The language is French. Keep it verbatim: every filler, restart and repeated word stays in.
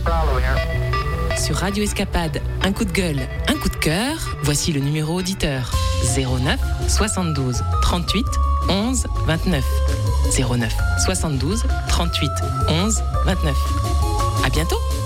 Sur Radio Escapade, un coup de gueule, un coup de cœur, voici le numéro auditeur zéro neuf soixante-douze trente-huit onze vingt-neuf. zéro neuf soixante-douze trente-huit onze vingt-neuf. À bientôt!